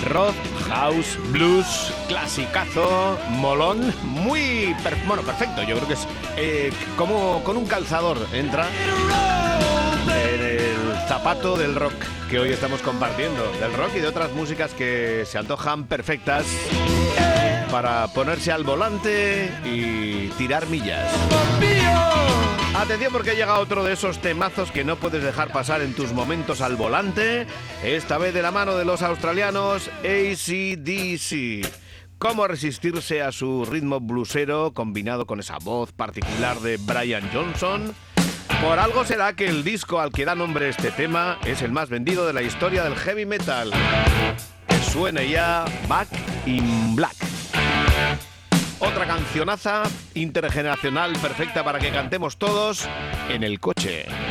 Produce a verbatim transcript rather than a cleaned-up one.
rock, house, blues, clasicazo, molón, muy, per- bueno, perfecto. Yo creo que es eh, como con un calzador entra en el zapato del rock que hoy estamos compartiendo, del rock y de otras músicas que se antojan perfectas para ponerse al volante y tirar millas. Atención, porque llega otro de esos temazos que no puedes dejar pasar en tus momentos al volante, esta vez de la mano de los australianos A C D C. ¿Cómo resistirse a su ritmo bluesero combinado con esa voz particular de Brian Johnson? Por algo será que el disco al que da nombre este tema es el más vendido de la historia del heavy metal. Que suene ya Back in Black. Otra cancionaza intergeneracional perfecta para que cantemos todos en el coche.